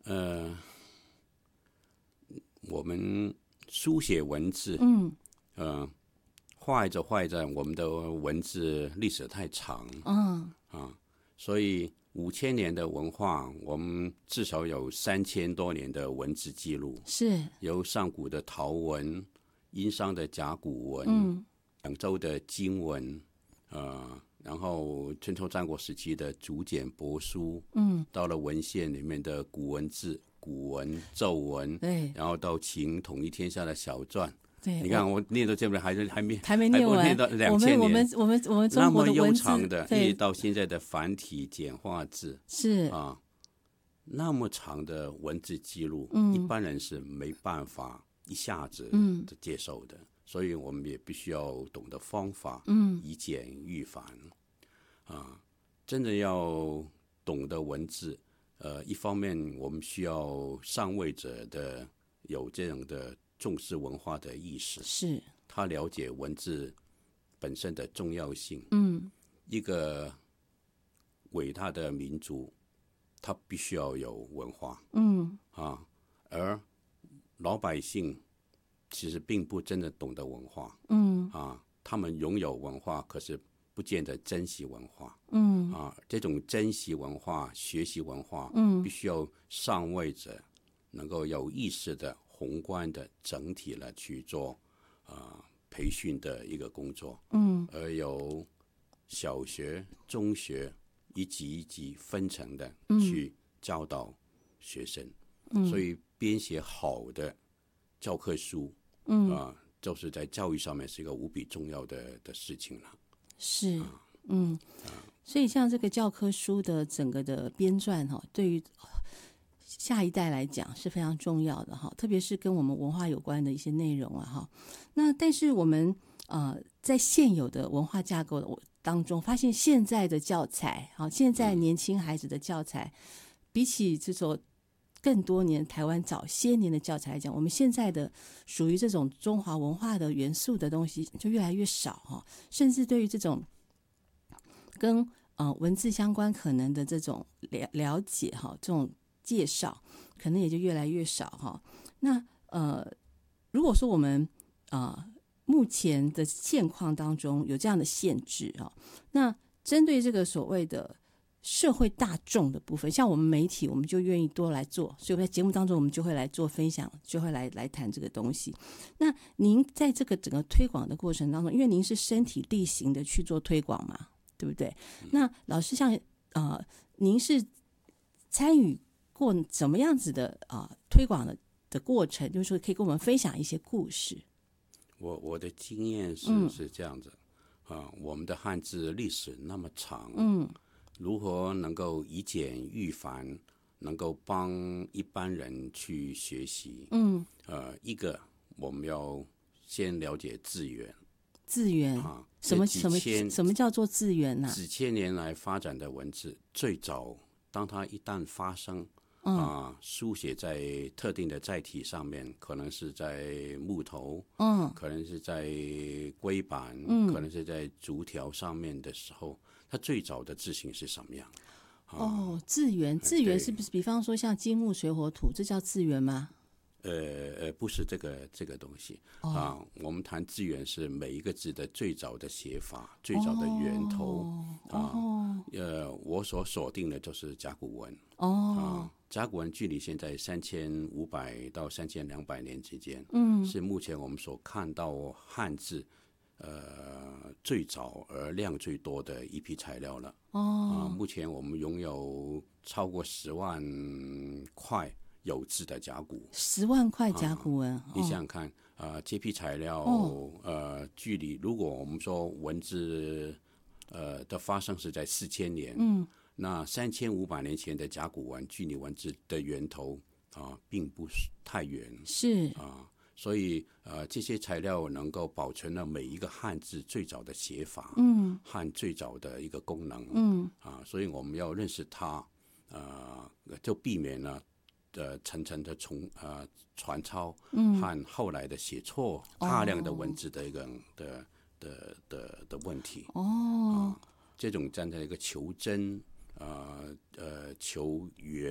我们书写文字，坏在我们的文字历史太长，所以5000年的文化，我们至少有3000多年的文字记录， 是由上古的陶文、殷商的甲骨文、两周的经文，然后春秋战国时期的竹简帛书，到了文献里面的古文字、古文、咒文， 对， 然后到秦统一天下的小篆。 对， 你看我念到这边还没念完， 念到2000年， 我们中国的文字那么悠长的，一直到现在的繁体简化字， 是那么长的文字记录，一般人是没办法一下子接受的，所以我们也必须要懂得方法，以简驭繁，真的要懂得文字，一方面我们需要上位者的有这样的重视文化的意识， 是他了解文字本身的重要性。一个伟大的民族，他必须要有文化。而老百姓其实并不真的懂得文化。他们拥有文化，可是不见得珍惜文化。这种珍惜文化、学习文化，必须要上位者能够有意识的、宏观的、整体的去做培训的一个工作。而由小学、中学一级一级分层的去教导学生。所以编写好的教科书，就是在教育上面是一个无比重要的事情了。 是，所以像这个教科书的整个的编撰对于下一代来讲是非常重要的特别是跟我们文化有关的一些内容那但是我们在现有的文化架构当中，发现现在的教材现在年轻孩子的教材，比起这种更多年台湾早些年的教材来讲，我们现在的属于这种中华文化的元素的东西就越来越少甚至对于这种跟文字相关可能的这种了解这种介绍可能也就越来越少那如果说我们目前的现况当中有这样的限制那针对这个所谓的社会大众的部分，像我们媒体我们就愿意多来做，所以在节目当中我们就会来做分享，就会来谈这个东西。那您在这个整个推广的过程当中，因为您是身体力行的去做推广嘛，对不对？那老师像您是参与过怎么样子的推广的过程，就是说可以跟我们分享一些故事。 我的经验是这样子我们的汉字历史那么长，如何能够以简驭繁，能够帮一般人去学习？一个我们要先了解字源。 什么叫做字源呢？ 几千年来发展的文字，最早当它一旦发生书写在特定的载体上面，可能是在木头，可能是在龟板，可能是在竹条上面的时候，它最早的字形是什么样？ 字源是不是比方说像金木水火土，这叫字源吗？ 不是这个东西我们谈字源是每一个字的最早的写法，最早的源头我所锁定的就是甲骨文甲骨文距离现在3500到3200年之间，是目前我们所看到汉字最早而量最多的一批材料了目前我们拥有超过10万块有字的甲骨 ，10万块甲骨文你想想看这批材料距离如果我们说文字的发生是在4000年那3500年前的甲骨文距离文字的源头并不是太远， 是所以这些材料能够保存了每一个汉字最早的写法和最早的一个功能所以我们要认识它就避免了层层的传抄和后来的写错大量的文字的一个的问题这种站在一个求真求源